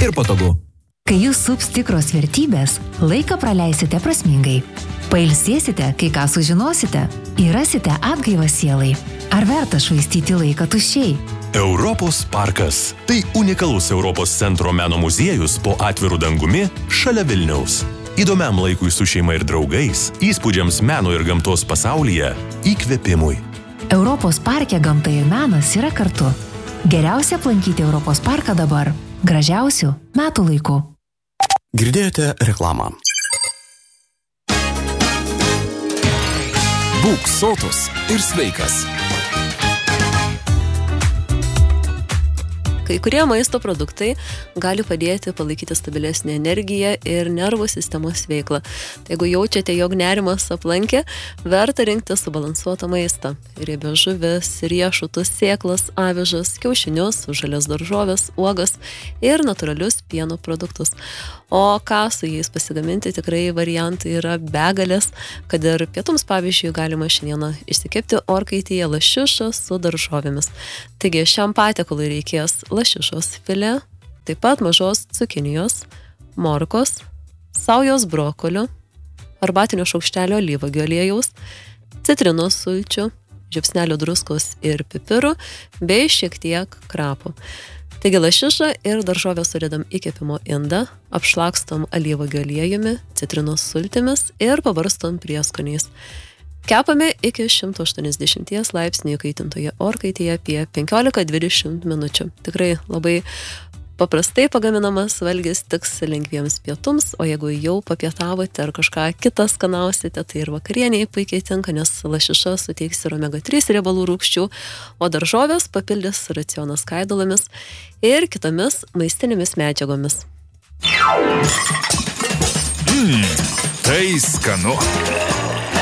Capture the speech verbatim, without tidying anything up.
ir patogu. Kai jūs sups tikros vertybės, laiką praleisite prasmingai. Pailsėsite, kai ką sužinosite, įrasite atgaivą sielai. Ar verta švaistyti laiką tuščiai? Europos parkas. Tai unikalus Europos centro meno muziejus po atviru dangumi šalia Vilniaus. Įdomiam laikui su šeima ir draugais, įspūdžiams meno ir gamtos pasaulyje, įkvėpimui. Europos parke gamta ir menas yra kartu. Geriausia aplankyti Europos parką dabar. Gražiausių metų laikų. Girdėjote reklamą. Būk sotus ir sveikas. Kai kurie maisto produktai gali padėti palaikyti stabilesnę energiją ir nervų sistemos veiklą. Tai jeigu jaučiate, jog nerimas aplankė, verta rinkti subalansuotą maistą. Riebias žuvis, riešutus, sėklas, avižas, kiaušinius, žalias daržoves, uogas ir natūralius pieno produktus. O ką su jais pasigaminti, tikrai variantai yra begalės, kad ir pietums, pavyzdžiui, galima šiandieną išsikepti orkaityje lašišą su daržovėmis. Taigi šiam patiekalui reikės lašišos filė, taip pat mažos cukinijos, morkos, saujos brokolio, arbatinio šaukštelio alyvuogių aliejaus, citrinos sulčių, žiupsnelio druskos ir pipirų, bei šiek tiek krapo. Taigi lašišą ir daržovę sudedam į kepimo indą, apšlakstom alyvuogių aliejumi, citrinos sultimis ir pabarstom prieskoniais. Kepame iki šimto aštuoniasdešimties laipsnių įkaitintoje orkaitėje apie penkiolika dvidešimt minučių. Tikrai labai paprastai pagaminamas valgis tiks lengviems pietums, o jeigu jau papietavote ar kažką kitą skanausite, tai ir vakarieniai puikiai tinka, nes lašiša suteiks ir omega trys riebalų rūgščių, o daržovės papildys racioną skaidalomis ir kitomis maistinėmis medžiagomis. Mm, tai skanu.